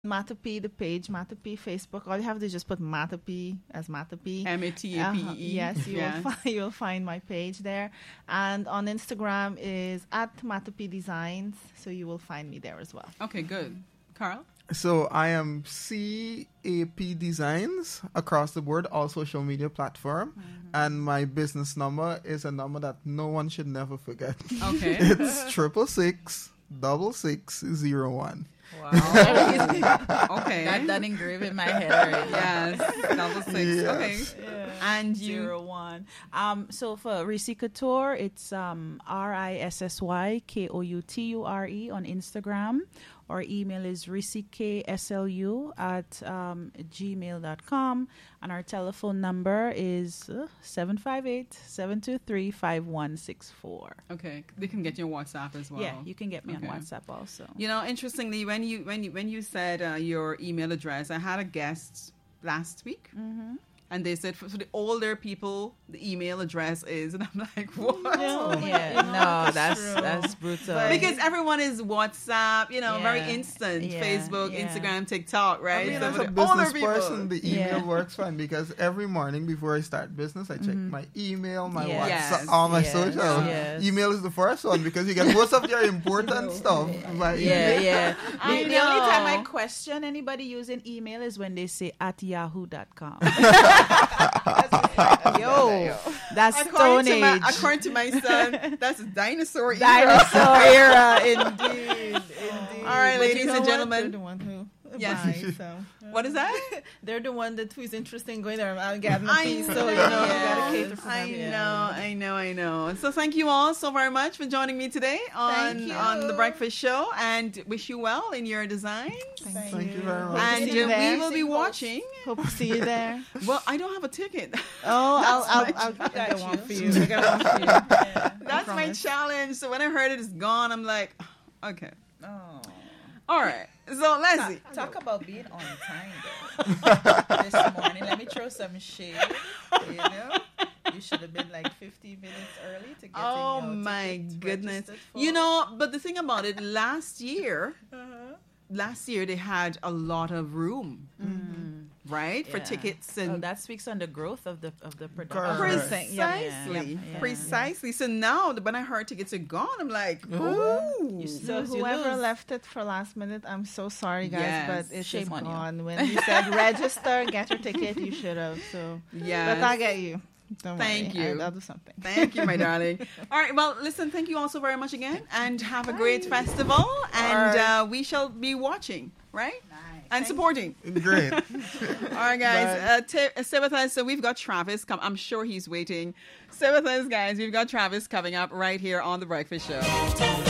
Matapi, the page, Matapi Facebook. All you have to do is just put Matapi as Matapi. Matapee. Yes, you'll find my page there. And on Instagram is at Matapi Designs. So you will find me there as well. Okay, good. Carl? So I am CAP Designs across the board, all social media platform. And my business number is a number that no one should never forget. Okay. It's 666-6601. Wow. Okay. Got that engraved in my head already. Yes. 66. Yes. Okay. Yeah. And you? 01. So for Rissy Couture, it's RISSYKOUTURE on Instagram. Our email is rissykslu@gmail.com. And our telephone number is 758-723-5164. Okay. They can get you on WhatsApp as well. Yeah, you can get me on Okay. WhatsApp also. You know, interestingly, when you said your email address, I had a guest last week. Mm-hmm. And they said for the older people, the email address is, and I'm like, what? That's brutal. Because everyone is WhatsApp, very Yeah. instant. Yeah. Facebook, Yeah. Instagram, TikTok, I right? mean, So as for a the older business people- person, the email Yeah. works fine because every morning before I start business, I check my email, my Yes. WhatsApp, Yes. all my Yes. social. Yes. Email is the first one because you get most of your important stuff by email. Yeah. I The only time I know. question anybody using email is when they say at yahoo.com. Yo, that's Stone Age. According to my son, that's dinosaur era. Dinosaur era, indeed. All right, But ladies you know and what? gentlemen. They're the one who Yes. buys, so. What is that? They're the one that who's interested in going there. I'll get I a piece, know. so you gotta cater for them. I know. So thank you all so very much for joining me today Thank you. on the Breakfast Show, and wish you well in your designs. Thank Thank you very much. And see you there. we will be watching. Hope to see you there. Well, I don't have a ticket. Oh, I'll get one for you. I got one for you. Yeah, That's my promise. challenge. So when I heard it is gone, I'm like, okay. Oh. All right. So Leslie. Talk about being on time, though. This morning, let me throw some shade. You should have been like 15 minutes early to get Oh in your my ticket goodness. registered for. But the thing about it, last year they had a lot of room, right? For Yeah. tickets Oh, and that speaks on the growth of the production. Correct. precisely. Yeah. Precisely. So now when I heard tickets are gone, I'm like, ooh. So whoever left it for last minute, I'm so sorry, guys, Yes. but it's Shame just on you. gone. When you said register, get your ticket, you should have. So, Yes. but I'll get you. Don't Thank worry. you. I'll do something. Thank you, my darling. All right. Well, listen, thank you all so very much again, and have a great festival. And we shall be watching, right? Nice. And supporting. Great. All right, guys. Stay with us. So we've got Travis come. I'm sure he's waiting. Stay with us, guys. We've got Travis coming up right here on The Breakfast Show.